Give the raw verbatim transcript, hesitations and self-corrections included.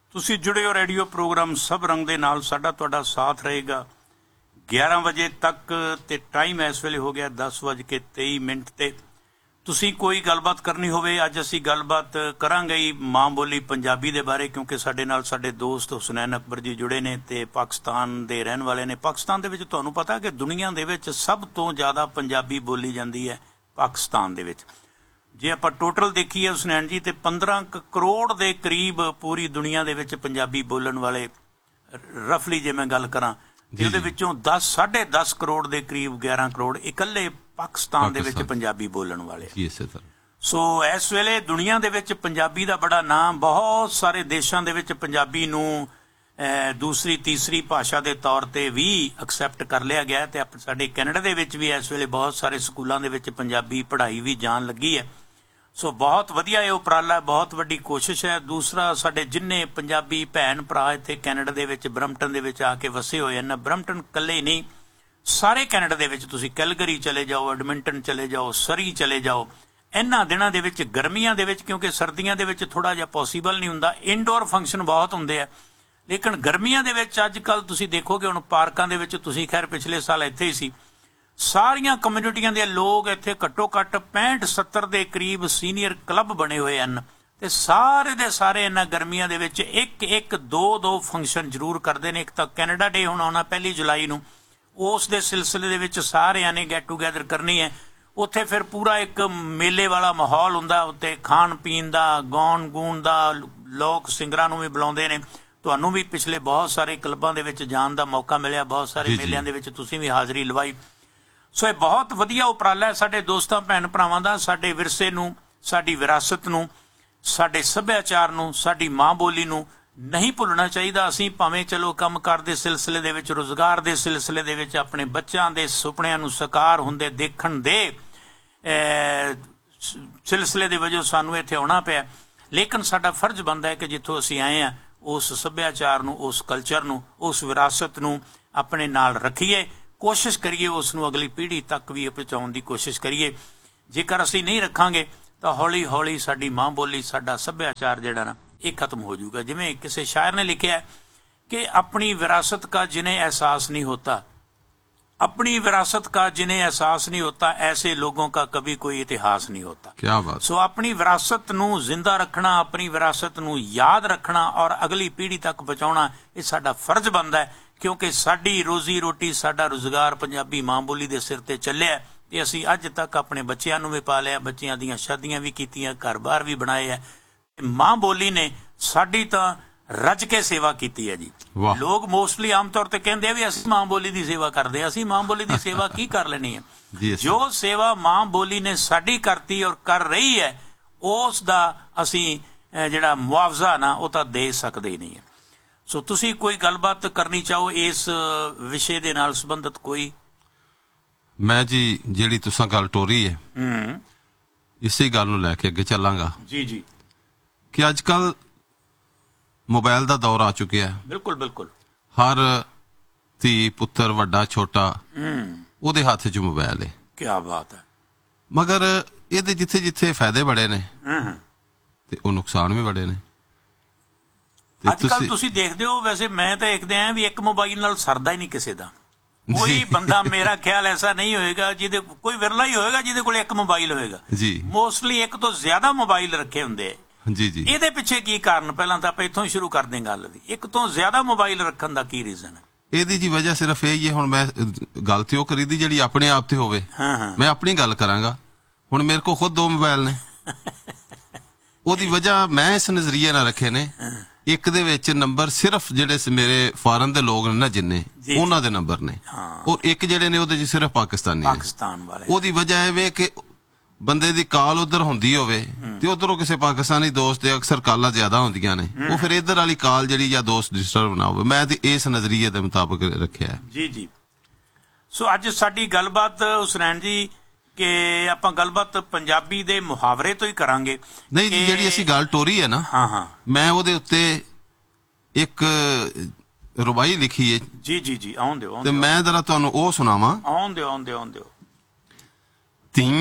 ਤੁਸੀਂ ਜੁੜੇ ਹੋ ਰੇਡੀਓ ਪ੍ਰੋਗਰਾਮ ਸਭ ਰੰਗ ਦੇ ਨਾਲ। ਸਾਡਾ ਤੁਹਾਡਾ ਸਾਥ ਰਹੇਗਾ ਗਿਆਰਾਂ ਵਜੇ ਤੱਕ ਤੇ ਟਾਈਮ ਇਸ ਵੇਲੇ ਹੋ ਗਿਆ ਦਸ ਵੱਜ ਕੇ ਤੇਈ ਮਿੰਟ ਤੇ। ਤੁਸੀਂ ਕੋਈ ਗੱਲਬਾਤ ਕਰਨੀ ਹੋਵੇ, ਅੱਜ ਅਸੀਂ ਗੱਲਬਾਤ ਕਰਾਂਗੇ ਹੀ ਮਾਂ ਬੋਲੀ ਪੰਜਾਬੀ ਦੇ ਬਾਰੇ, ਕਿਉਂਕਿ ਸਾਡੇ ਨਾਲ ਸਾਡੇ ਦੋਸਤ ਹੁਸਨੈਨ ਅਕਬਰ ਜੀ ਜੁੜੇ ਨੇ ਤੇ ਪਾਕਿਸਤਾਨ ਦੇ ਰਹਿਣ ਵਾਲੇ ਨੇ। ਪਾਕਿਸਤਾਨ ਦੇ ਵਿੱਚ ਤੁਹਾਨੂੰ ਪਤਾ ਕਿ ਦੁਨੀਆ ਦੇ ਵਿੱਚ ਸਭ ਤੋਂ ਜ਼ਿਆਦਾ ਪੰਜਾਬੀ ਬੋਲੀ ਜਾਂਦੀ ਹੈ ਪਾਕਿਸਤਾਨ ਦੇ ਵਿੱਚ। ਜੇ ਆਪਾਂ ਟੋਟਲ ਦੇਖੀਏ ਹੁਸਨੈਨ ਜੀ, ਤੇ ਪੰਦਰਾਂ ਕਰੋੜ ਦੇ ਕਰੀਬ ਪੂਰੀ ਦੁਨੀਆ ਦੇ ਵਿੱਚ ਪੰਜਾਬੀ ਬੋਲਣ ਵਾਲੇ, ਰਫਲੀ ਜੇ ਮੈਂ ਗੱਲ ਕਰਾਂ ਤੇ ਉਹਦੇ ਵਿੱਚੋਂ ਦਸ ਸਾਢੇ ਦਸ ਕਰੋੜ ਦੇ ਕਰੀਬ ਗਿਆਰਾਂ ਕਰੋੜ ਇਕੱਲੇ ਪਾਕਿਸਤਾਨ ਦੇ ਵਿੱਚ ਪੰਜਾਬੀ ਬੋਲਣ ਵਾਲੇ। ਸੋ ਇਸ ਵੇਲੇ ਦੁਨੀਆ ਦੇ ਵਿੱਚ ਪੰਜਾਬੀ ਦਾ ਬੜਾ ਨਾਮ, ਬਹੁਤ ਸਾਰੇ ਦੇਸ਼ਾਂ ਦੇ ਵਿੱਚ ਪੰਜਾਬੀ ਨੂੰ ਦੂਸਰੀ ਤੀਸਰੀ ਭਾਸ਼ਾ ਦੇ ਤੌਰ ਤੇ ਵੀ ਐਕਸੈਪਟ ਕਰ ਲਿਆ ਗਿਆ। ਤੇ ਸਾਡੇ ਕੈਨੇਡਾ ਦੇ ਵਿੱਚ ਵੀ ਇਸ ਵੇਲੇ ਬਹੁਤ ਸਾਰੇ ਸਕੂਲਾਂ ਦੇ ਵਿੱਚ ਪੰਜਾਬੀ ਪੜ੍ਹਾਈ ਵੀ ਜਾਣ ਲੱਗੀ ਹੈ। ਸੋ ਬਹੁਤ ਵਧੀਆ ਇਹ ਉਪਰਾਲਾ, ਬਹੁਤ ਵੱਡੀ ਕੋਸ਼ਿਸ਼ ਹੈ। ਦੂਸਰਾ, ਸਾਡੇ ਜਿੰਨੇ ਪੰਜਾਬੀ ਭੈਣ ਭਰਾ ਇੱਥੇ ਕੈਨੇਡਾ ਦੇ ਵਿੱਚ ਬਰੰਪਟਨ ਦੇ ਵਿੱਚ ਆ ਕੇ ਵਸੇ ਹੋਏ ਹਨ, ਬਰੰਪਟਨ ਇਕੱਲੇ ਹੀ ਨਹੀਂ, ਸਾਰੇ ਕੈਨੇਡਾ ਦੇ ਵਿੱਚ ਤੁਸੀਂ ਕੈਲਗਰੀ ਚਲੇ ਜਾਓ, ਐਡਮਿੰਟਨ ਚਲੇ ਜਾਓ, ਸਰੀ ਚਲੇ ਜਾਓ। ਇਹਨਾਂ ਦਿਨਾਂ ਦੇ ਵਿੱਚ, ਗਰਮੀਆਂ ਦੇ ਵਿੱਚ, ਕਿਉਂਕਿ ਸਰਦੀਆਂ ਦੇ ਵਿੱਚ ਥੋੜ੍ਹਾ ਜਿਹਾ ਪੋਸੀਬਲ ਨਹੀਂ ਹੁੰਦਾ, ਇਨਡੋਰ ਫੰਕਸ਼ਨ ਬਹੁਤ ਹੁੰਦੇ ਆ, ਲੇਕਿਨ ਗਰਮੀਆਂ ਦੇ ਵਿੱਚ ਅੱਜ ਕੱਲ੍ਹ ਤੁਸੀਂ ਦੇਖੋਗੇ, ਹੁਣ ਪਾਰਕਾਂ ਦੇ ਵਿੱਚ, ਤੁਸੀਂ ਖੈਰ ਪਿਛਲੇ ਸਾਲ ਇੱਥੇ ਹੀ ਸੀ, ਸਾਰੀਆਂ ਕਮਿਊਨਿਟੀਆਂ ਦੇ ਲੋਕ ਇੱਥੇ ਘੱਟੋ ਘੱਟ ਪੈਂਹਠ ਸੱਤਰ ਦੇ ਕਰੀਬ ਸੀਨੀਅਰ ਕਲੱਬ ਬਣੇ ਹੋਏ ਹਨ ਤੇ ਸਾਰੇ ਦੇ ਸਾਰੇ ਇਹਨਾਂ ਗਰਮੀਆਂ ਦੇ ਵਿੱਚ ਇੱਕ ਇੱਕ ਦੋ ਦੋ ਫੰਕਸ਼ਨ ਜ਼ਰੂਰ ਕਰਦੇ ਨੇ। ਇੱਕ ਤਾਂ ਕੈਨੇਡਾ ਡੇ ਹੁਣ ਆਉਣਾ ਪਹਿਲੀ ਜੁਲਾਈ ਨੂੰ, ਉਸ ਦੇ ਸਿਲਸਿਲੇ ਦੇ ਵਿੱਚ ਸਾਰਿਆਂ ਨੇ ਗੈਟ ਟੂਗੈਦਰ ਕਰਨੀ ਹੈ। ਉੱਥੇ ਫਿਰ ਪੂਰਾ ਇੱਕ ਮੇਲੇ ਵਾਲਾ ਮਾਹੌਲ ਹੁੰਦਾ, ਉੱਤੇ ਖਾਣ ਪੀਣ ਦਾ, ਗਾਉਣ ਗੂਣ ਦਾ, ਲੋਕ ਸਿੰਗਰਾਂ ਨੂੰ ਵੀ ਬੁਲਾਉਂਦੇ ਨੇ। ਤੁਹਾਨੂੰ ਵੀ ਪਿਛਲੇ ਬਹੁਤ ਸਾਰੇ ਕਲੱਬਾਂ ਦੇ ਵਿੱਚ ਜਾਣ ਦਾ ਮੌਕਾ ਮਿਲਿਆ, ਬਹੁਤ ਸਾਰੇ ਮੇਲਿਆਂ ਦੇ ਵਿੱਚ ਤੁਸੀਂ ਵੀ ਹਾਜ਼ਰੀ ਲਵਾਈ। ਸੋ ਇਹ ਬਹੁਤ ਵਧੀਆ ਉਪਰਾਲਾ ਹੈ ਸਾਡੇ ਦੋਸਤਾਂ ਭੈਣ ਭਰਾਵਾਂ ਦਾ। ਸਾਡੇ ਵਿਰਸੇ ਨੂੰ, ਸਾਡੀ ਵਿਰਾਸਤ ਨੂੰ, ਸਾਡੇ ਸੱਭਿਆਚਾਰ ਨੂੰ, ਸਾਡੀ ਮਾਂ ਬੋਲੀ ਨੂੰ ਨਹੀਂ ਭੁੱਲਣਾ ਚਾਹੀਦਾ। ਅਸੀਂ ਭਾਵੇਂ ਚਲੋ ਕੰਮਕਾਰ ਦੇ ਸਿਲਸਿਲੇ ਦੇ ਵਿੱਚ, ਰੁਜ਼ਗਾਰ ਦੇ ਸਿਲਸਿਲੇ ਦੇ ਵਿੱਚ, ਆਪਣੇ ਬੱਚਿਆਂ ਦੇ ਸੁਪਨਿਆਂ ਨੂੰ ਸਾਕਾਰ ਹੁੰਦੇ ਦੇਖਣ ਦੇ ਸਿਲਸਿਲੇ ਦੇ ਵਜੋਂ ਸਾਨੂੰ ਇੱਥੇ ਆਉਣਾ ਪਿਆ, ਲੇਕਿਨ ਸਾਡਾ ਫਰਜ਼ ਬਣਦਾ ਹੈ ਕਿ ਜਿੱਥੋਂ ਅਸੀਂ ਆਏ ਹਾਂ ਉਸ ਸੱਭਿਆਚਾਰ ਨੂੰ, ਉਸ ਕਲਚਰ ਨੂੰ, ਉਸ ਵਿਰਾਸਤ ਨੂੰ ਆਪਣੇ ਨਾਲ ਰੱਖੀਏ, ਕੋਸ਼ਿਸ਼ ਕਰੀਏ ਉਸ ਨੂੰ ਅਗਲੀ ਪੀੜ੍ਹੀ ਤੱਕ ਵੀ ਪਹੁੰਚਾਉਣ ਦੀ ਕੋਸ਼ਿਸ਼ ਕਰੀਏ। ਜੇਕਰ ਅਸੀਂ ਨਹੀਂ ਰੱਖਾਂਗੇ ਤਾਂ ਹੌਲੀ ਹੌਲੀ ਸਾਡੀ ਮਾਂ ਬੋਲੀ, ਸਾਡਾ ਸੱਭਿਆਚਾਰ ਜਿਹੜਾ ਨਾ ਇਹ ਖਤਮ ਹੋ ਜਾਊਗਾ। ਜਿਵੇਂ ਕਿਸੇ ਸ਼ਾਇਰ ਨੇ ਲਿਖਿਆ ਕਿ ਆਪਣੀ ਵਿਰਾਸਤ का जिन्हें एहसास नहीं होता, अपनी विरासत का जिन्हें एहसास नहीं होता, ऐसे लोगों का कभी कोई इतिहास नहीं होता। क्या बात। सो अपनी विरासत नूं जिंदा रखना, अपनी विरासत नूं याद रखना और अगली पीढ़ी तक पहुँचाउणा ये साडा फर्ज बनदा है, क्योंकि साडी रोजी रोटी, साडा रोजगार पंजाबी मां बोली दे सिर ते ਚੱਲਿਆ ਤੇ ਅਸੀਂ ਅੱਜ ਤੱਕ ਆਪਣੇ ਬੱਚਿਆਂ ਨੂੰ ਵੀ ਪਾਲਿਆ, ਬੱਚਿਆਂ ਦੀਆਂ ਸ਼ਾਦੀਆਂ ਵੀ ਕੀਤੀਆਂ, ਘਰ-ਬਾਰ ਵੀ ਬਣਾਏ ਹੈ। ਮਾਂ ਬੋਲੀ ਨੇ ਸਾਡੀ ਤਾਂ ਰੱਜ ਕੇ ਸੇਵਾ ਕੀਤੀ ਹੈ ਜੀ। ਲੋਕ ਮੋਸਟਲੀ ਆਮ ਤੌਰ ਤੇ ਕਹਿੰਦੇ ਆ ਵੀ ਅਸੀਂ ਮਾਂ ਬੋਲੀ ਦੀ ਸੇਵਾ ਕਰਦੇ ਹਾਂ। ਅਸੀਂ ਮਾਂ ਬੋਲੀ ਦੀ ਸੇਵਾ ਕੀ ਕਰ ਲੈਣੀ ਹੈ? ਜੋ ਸੇਵਾ ਮਾਂ ਬੋਲੀ ਨੇ ਸਾਡੀ ਕਰਤੀ ਔਰ ਕਰ ਰਹੀ ਹੈ, ਉਸ ਦਾ ਅਸੀਂ ਜਿਹੜਾ ਮੁਆਵਜ਼ਾ ਨਾ ਉਹ ਤਾਂ ਦੇ ਸਕਦੇ ਹੀ ਨਹੀਂ ਹੈ। ਸੋ ਤੁਸੀਂ ਕੋਈ ਗੱਲਬਾਤ ਕਰਨੀ ਚਾਹੋ ਇਸ ਵਿਸ਼ੇ ਦੇ ਨਾਲ ਸੰਬੰਧਿਤ ਕੋਈ? ਮੈਂ ਜੀ ਜਿਹੜੀ ਤੁਸੀਂ ਗੱਲ ਟੋਰੀ ਹੈ, ਇਸੇ ਗੱਲ ਨੂੰ ਲੈ ਕੇ ਅੱਗੇ ਚੱਲਾਂਗਾ ਜੀ ਜੀ ਕਿ ਅੱਜ ਕੱਲ ਮੋਬਾਈਲ ਦਾ ਦੌਰ ਆ ਚੁੱਕਿਆ। ਬਿਲਕੁਲ ਬਿਲਕੁਲ। ਹਰ ਧੀ ਪੁੱਤਰ, ਵੱਡਾ ਛੋਟਾ, ਉਹਦੇ ਹੱਥ 'ਚ ਮੋਬਾਈਲ ਹੈ। ਕੀ ਬਾਤ ਹੈ। ਮਗਰ ਇਹਦੇ ਜਿੱਥੇ ਜਿੱਥੇ ਫਾਇਦੇ ਬੜੇ ਨੇ ਤੇ ਉਹ ਨੁਕਸਾਨ ਵੀ ਬੜੇ ਨੇ। ਅੱਜ ਕੱਲ ਤੁਸੀਂ ਦੇਖਦੇ ਹੋ, ਵੈਸੇ ਮੈਂ ਤਾਂ ਦੇਖਦੇ ਆਂ ਵੀ ਇੱਕ ਮੋਬਾਈਲ ਨਾਲ ਸਰਦਾ ਹੀ ਨਹੀਂ ਕਿਸੇ ਦਾ। ਕੋਈ ਬੰਦਾ, ਮੇਰਾ ਖਿਆਲ ਐਸਾ ਨਹੀਂ ਹੋਏਗਾ ਜਿਹਦੇ, ਕੋਈ ਵਿਰਲਾ ਹੀ ਹੋਏਗਾ ਜਿਹਦੇ ਕੋਲ ਇੱਕ ਮੋਬਾਈਲ ਹੋਏਗਾ ਜੀ। ਮੋਸਟਲੀ ਇੱਕ ਤੋਂ ਜ਼ਿਆਦਾ ਮੋਬਾਈਲ ਰੱਖੇ ਹੁੰਦੇ ਆ ਜੀ ਜੀ। ਇਹਦੇ ਪਿੱਛੇ ਕੀ ਕਾਰਨ? ਪਹਿਲਾਂ ਤਾਂ ਆਪਾਂ ਇੱਥੋਂ ਹੀ ਸ਼ੁਰੂ ਕਰਦੇ ਗੱਲ ਦੀ। ਇੱਕ ਤੋਂ ਜ਼ਿਆਦਾ ਮੋਬਾਈਲ ਰੱਖਣ ਦਾ ਕੀ ਰੀਜ਼ਨ ਹੈ? ਇਹਦੀ ਜੀ ਵਜ੍ਹਾ ਸਿਰਫ ਇਹ ਹੀ ਹੈ, ਹੁਣ ਮੈਂ ਗੱਲ ਤੇ ਉਹ ਕਰੀਦੀ ਜਿਹੜੀ ਆਪਣੇ ਆਪ ਤੇ ਹੋਵੇ। ਮੈਂ ਆਪਣੀ ਗੱਲ ਕਰਾਂਗਾ। ਹੁਣ ਮੇਰੇ ਕੋਲ ਖੁਦ ਦੋ ਮੋਬਾਈਲ ਨੇ। ਉਹਦੀ ਵਜ੍ਹਾ ਮੈਂ ਇਸ ਨਜ਼ਰੀਏ ਨਾਲ ਰੱਖੇ ਨੇ, ਇੱਕ ਦੇ ਵਿੱਚ ਨੰਬਰ ਸਿਰਫ ਜਿਹੜੇ ਮੇਰੇ ਫਾਰਨ ਦੇ ਲੋਕ ਨੇ ਨਾ ਜਿੰਨੇ, ਉਹਨਾਂ ਦੇ ਨੰਬਰ ਨੇ, ਔਰ ਇੱਕ ਜਿਹੜੇ ਨੇ ਉਹਦੇ ਚ ਸਿਰਫ ਪਾਕਿਸਤਾਨੀ ਪਾਕਿਸਤਾਨ ਵਾਲੇ। ਉਹਦੀ ਵਜ੍ਹਾ ਇਹ ਵੇ ਕਿ ਬੰਦੇ ਦੀ ਕਾਲ ਉਧਰ ਹੁੰਦੀ ਹੋਵੇ ਤੇ ਉਧਰੋਂ ਕਿਸੇ ਪਾਕਿਸਤਾਨੀ ਦੋਸਤ ਦੇ ਅਕਸਰ ਕਾਲਾਂ ਜ਼ਿਆਦਾ ਹੁੰਦੀਆਂ ਨੇ, ਉਹ ਫਿਰ ਇੱਧਰ ਵਾਲੀ ਕਾਲ ਜਿਹੜੀ ਜਾਂ ਦੋਸਤ ਡਿਸਟਰਬ ਨਾ ਹੋਵੇ। ਮੈਂ ਤੇ ਇਸ ਨਜ਼ਰੀਏ ਦੇ ਮੁਤਾਬਕ ਰੱਖਿਆ ਜੀ ਜੀ। ਸੋ ਅੱਜ ਸਾਡੀ ਗੱਲਬਾਤ ਹੁਸਨੈਨ ਜੀ ਕਿ ਆਪਾਂ ਗੱਲਬਾਤ ਪੰਜਾਬੀ ਦੇ ਮੁਹਾਵਰੇ ਤੋਂ ਹੀ ਕਰਾਂਗੇ। ਨਹੀਂ ਜੀ, ਜਿਹੜੀ ਅਸੀਂ ਗੱਲ ਟੋਰੀ ਹੈ ਨਾ, ਹਾਂ ਹਾਂ, ਮੈਂ ਉਹਦੇ ਉੱਤੇ ਇੱਕ ਰੁਬਾਈ ਲਿਖੀ ਹੈ ਜੀ ਜੀ ਜੀ। ਆਉਣ ਦਿਓ, ਤੇ ਮੈਂ ਜਰਾ ਤੁਹਾਨੂੰ ਉਹ ਸੁਣਾਵਾਂ। ਆਉਣ ਦਿਓ ਆਉਣ ਦਿਓ ਆਉਣ ਦਿਓ।